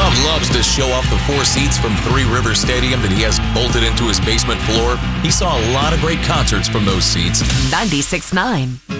Brown loves to show off the 4 seats from Three Rivers Stadium that he has bolted into his basement floor. He saw a lot of great concerts from those seats. 96.9